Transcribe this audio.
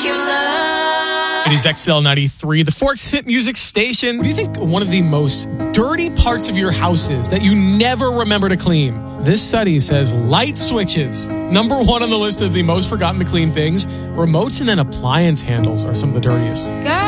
It is XL93, the Forks Hit Music Station. What do you think one of the most dirty parts of your house is that you never remember to clean? This study says light switches. Number one on the list of the most forgotten to clean things. Remotes and then appliance handles are some of the dirtiest.